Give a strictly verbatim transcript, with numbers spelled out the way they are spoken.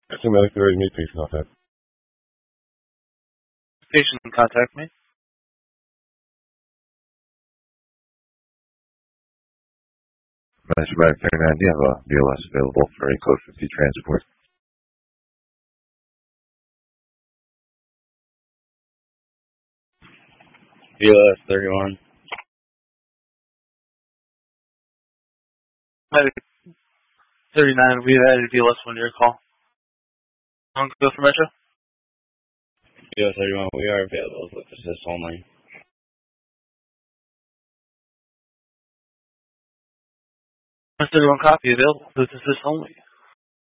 Somebody like to ready me, please contact. Patient contact me. Mister Back thirty-nine, do you have a B L S available for a code fifty transport? B L S thirty-one. thirty-nine, we had a B L S one year call. On go for Metro? B L S thirty-one, we are available with assist only. thirty-one copy available with assist only.